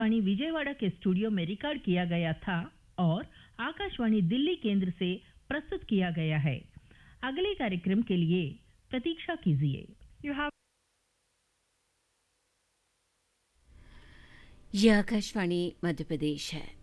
आकाशवाणी विजयवाड़ा के स्टूडियो में रिकॉर्ड किया गया था और आकाशवाणी दिल्ली केंद्र से प्रस्तुत किया गया है। अगले कार्यक्रम के लिए प्रतीक्षा कीजिए। यह आकाशवाणी मध्य प्रदेश है।